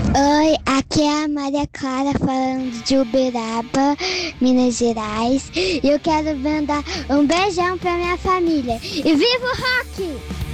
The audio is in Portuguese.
Oi, aqui é a Maria Clara falando de Uberaba, Minas Gerais. E eu quero mandar um beijão pra minha família. E viva o rock!